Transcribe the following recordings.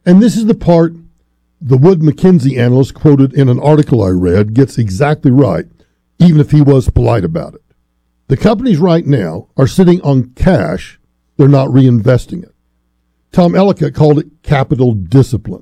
And this is the part the Wood Mackenzie analyst quoted in an article I read gets exactly right, even if he was polite about it. The companies right now are sitting on cash. They're not reinvesting it. Tom Ellicott called it capital discipline.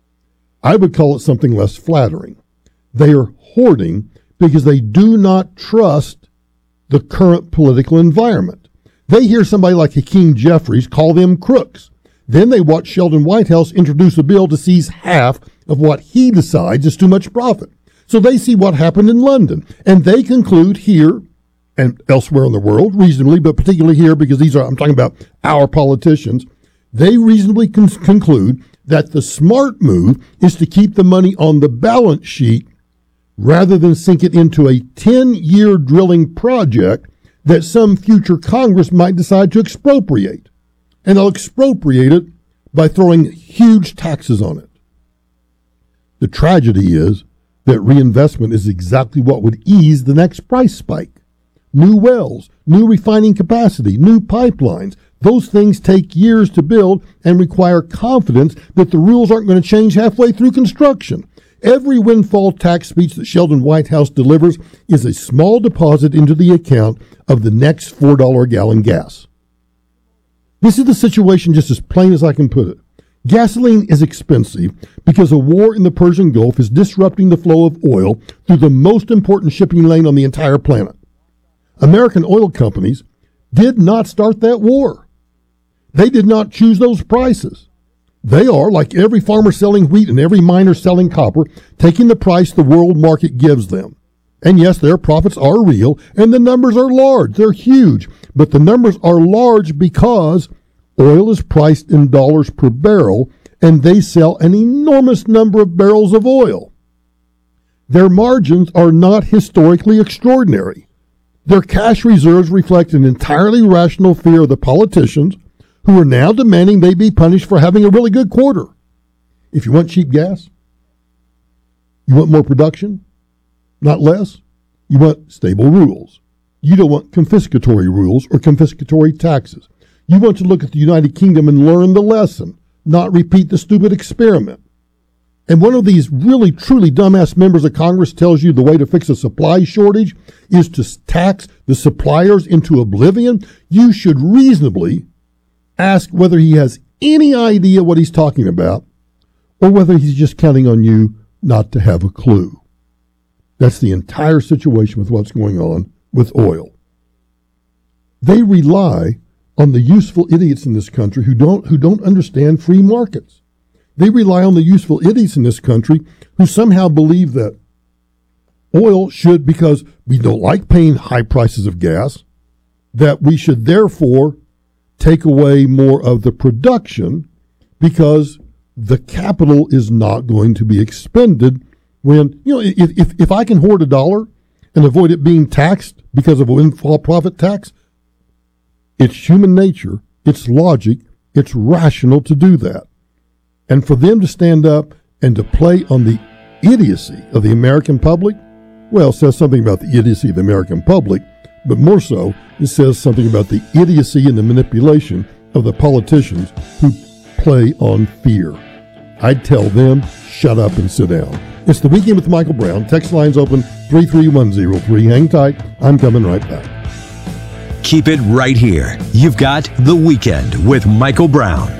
I would call it something less flattering. They are hoarding because they do not trust the current political environment. They hear somebody like Hakeem Jeffries call them crooks. Then they watch Sheldon Whitehouse introduce a bill to seize half of what he decides is too much profit. So they see what happened in London, and they conclude here and elsewhere in the world, reasonably, but particularly here because I'm talking about our politicians, they reasonably conclude that the smart move is to keep the money on the balance sheet rather than sink it into a 10-year drilling project that some future Congress might decide to expropriate. And they'll expropriate it by throwing huge taxes on it. The tragedy is that reinvestment is exactly what would ease the next price spike. New wells, new refining capacity, new pipelines. Those things take years to build and require confidence that the rules aren't going to change halfway through construction. Every windfall tax speech that Sheldon Whitehouse delivers is a small deposit into the account of the next $4 a gallon gas. This is the situation just as plain as I can put it. Gasoline is expensive because a war in the Persian Gulf is disrupting the flow of oil through the most important shipping lane on the entire planet. American oil companies did not start that war. They did not choose those prices. They are, like every farmer selling wheat and every miner selling copper, taking the price the world market gives them. And yes, their profits are real, and the numbers are large. They're huge. But the numbers are large because oil is priced in dollars per barrel, and they sell an enormous number of barrels of oil. Their margins are not historically extraordinary. Their cash reserves reflect an entirely rational fear of the politicians who are now demanding they be punished for having a really good quarter. If you want cheap gas, you want more production, not less. You want stable rules. You don't want confiscatory rules or confiscatory taxes. You want to look at the United Kingdom and learn the lesson, not repeat the stupid experiment. And one of these really, truly dumbass members of Congress tells you the way to fix a supply shortage is to tax the suppliers into oblivion. You should reasonably ask whether he has any idea what he's talking about or whether he's just counting on you not to have a clue. That's the entire situation with what's going on with oil. They rely on the useful idiots in this country who don't understand free markets. They rely on the useful idiots in this country who somehow believe that oil should, because we don't like paying high prices of gas, that we should therefore take away more of the production because the capital is not going to be expended when, if I can hoard $1 and avoid it being taxed because of a windfall profit tax, it's human nature, it's logic, it's rational to do that. And for them to stand up and to play on the idiocy of the American public, well, says something about the idiocy of the American public, but more so, it says something about the idiocy and the manipulation of the politicians who play on fear. I'd tell them, shut up and sit down. It's The Weekend with Michael Brown. Text lines open 33103. Hang tight. I'm coming right back. Keep it right here. You've got The Weekend with Michael Brown.